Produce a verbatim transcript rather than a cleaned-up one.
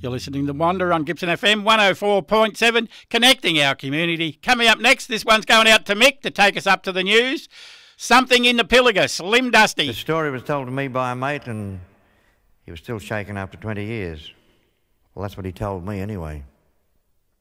You're listening to Wander on Gibson F M one oh four point seven, connecting our community. Coming up next, this one's going out to Mick to take us up to the news. Something in the Pilliga, Slim Dusty. The story was told to me by a mate, and he was still shaken after twenty years. Well, that's what he told me anyway.